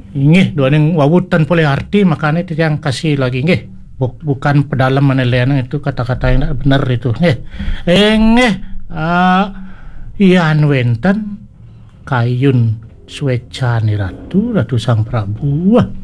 Inggih dua ning wawutan pole arti makanya itu yang kasih lagi nggih. Bukan pedalam penilaian itu kata-kata yang tidak benar itu nggih. Nggih Ian wenten kayun swecane ratu Sang Prabu.